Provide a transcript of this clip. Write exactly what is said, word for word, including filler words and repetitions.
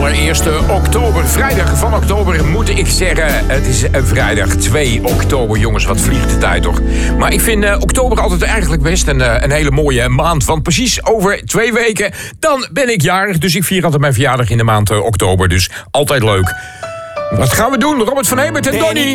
allereerste oktober. Vrijdag van oktober moet ik zeggen. Het is vrijdag twee oktober. Jongens, wat vliegt de tijd toch? Maar ik vind uh, oktober altijd eigenlijk best een, uh, een hele mooie maand. Want precies over twee weken, dan ben ik jarig. Dus ik vier altijd mijn verjaardag in de maand uh, oktober. Dus altijd leuk. Wat gaan we doen? Robert van Hemert en Donnie.